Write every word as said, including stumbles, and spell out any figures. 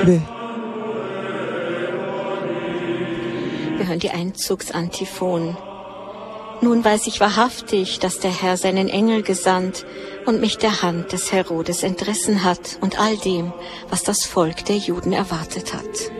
네. Wir hören die Einzugsantiphon. Nun weiß ich wahrhaftig, dass der Herr seinen Engel gesandt und mich der Hand des Herodes entrissen hat und all dem, was das Volk der Juden erwartet hat.